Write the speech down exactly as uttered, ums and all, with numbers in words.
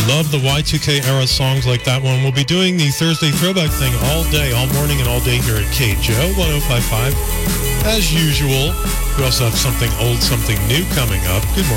love the Y two K era songs like that one. We'll be doing the Thursday throwback thing all day, all morning and all day here at K J O one oh five point five. As usual, we also have something old, something new coming up. Good morning.